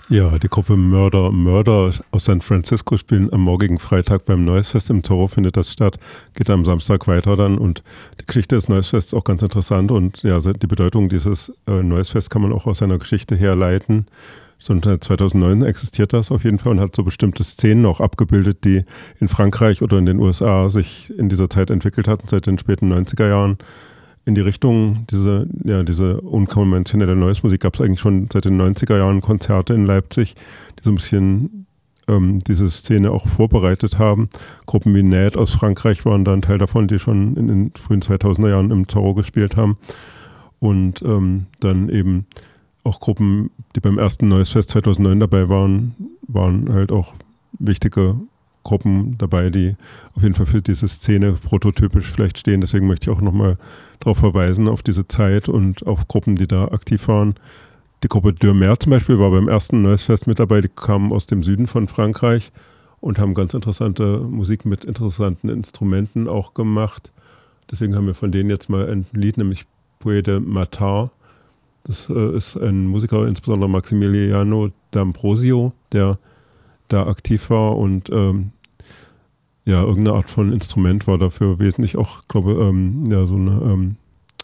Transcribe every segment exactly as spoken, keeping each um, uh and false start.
Ja, die Gruppe Murder Murder aus San Francisco spielen am morgigen Freitag beim Noisefest im Zorro, findet das statt, geht am Samstag weiter dann, und die Geschichte des Noisefests ist auch ganz interessant, und ja, die Bedeutung dieses äh, Noisefest kann man auch aus seiner Geschichte herleiten. So seit zweitausendneun existiert das auf jeden Fall und hat so bestimmte Szenen auch abgebildet, die in Frankreich oder in den U S A sich in dieser Zeit entwickelt hatten, seit den späten neunziger Jahren. In die Richtung, diese, ja, diese unkonventionelle Noise-Musik gab es eigentlich schon seit den neunziger Jahren Konzerte in Leipzig, die so ein bisschen ähm, diese Szene auch vorbereitet haben. Gruppen wie Ned aus Frankreich waren da ein Teil davon, die schon in den frühen zweitausender Jahren im Zorro gespielt haben. Und ähm, dann eben auch Gruppen, die beim ersten Noisefest zweitausendneun dabei waren, waren halt auch wichtige Gruppen dabei, die auf jeden Fall für diese Szene prototypisch vielleicht stehen. Deswegen möchte ich auch nochmal darauf verweisen, auf diese Zeit und auf Gruppen, die da aktiv waren. Die Gruppe De Mer zum Beispiel war beim ersten Noisefest mit dabei. Die kamen aus dem Süden von Frankreich und haben ganz interessante Musik mit interessanten Instrumenten auch gemacht. Deswegen haben wir von denen jetzt mal ein Lied, nämlich Puy de Matin. Das äh, ist ein Musiker, insbesondere Maximiliano D'Ambrosio, der da aktiv war, und ähm, ja, irgendeine Art von Instrument war dafür wesentlich, auch, glaube ähm, ja, so eine, ähm,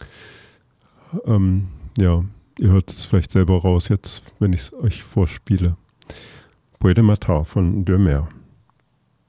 ähm, ja, ihr hört es vielleicht selber raus jetzt, wenn ich es euch vorspiele. Puy de Matin von De Mer.